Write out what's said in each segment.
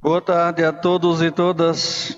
Boa tarde a todos e todas.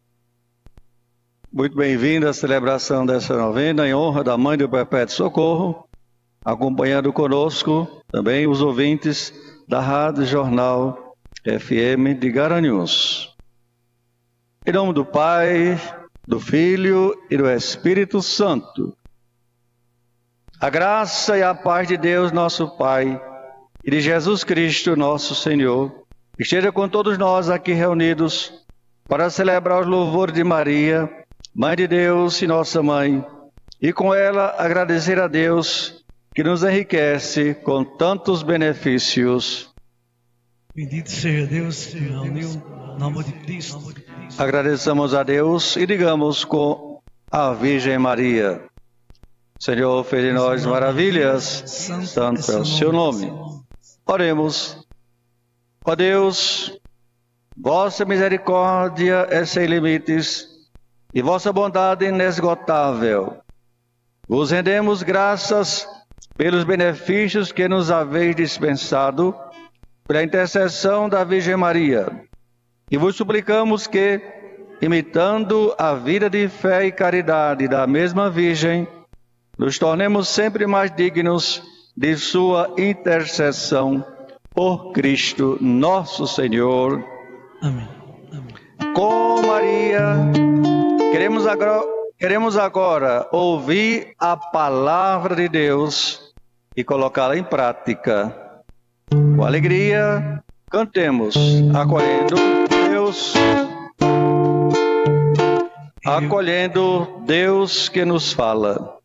Muito bem-vindo à celebração dessa novena em honra da Mãe do Perpétuo Socorro, acompanhando conosco também os ouvintes da Rádio Jornal FM de Garanhuns. Em nome do Pai, do Filho e do Espírito Santo. A graça e a paz de Deus, nosso Pai, e de Jesus Cristo, nosso Senhor, esteja com todos nós aqui reunidos para celebrar os louvores de Maria, Mãe de Deus e nossa Mãe, e com ela agradecer a Deus que nos enriquece com tantos benefícios. Bendito seja Deus que nos uniu no nome de Cristo. Agradeçamos a Deus e digamos com a Virgem Maria: Senhor, fez em nós maravilhas, santo é o seu nome. Oremos. Ó Deus, vossa misericórdia é sem limites e vossa bondade inesgotável. Vos rendemos graças pelos benefícios que nos haveis dispensado, pela intercessão da Virgem Maria. E vos suplicamos que, imitando a vida de fé e caridade da mesma Virgem, nos tornemos sempre mais dignos de sua intercessão por Cristo nosso Senhor. Amém. Amém. Com Maria, queremos agora ouvir a palavra de Deus e colocá-la em prática. Com alegria, cantemos, acolhendo Deus que nos fala.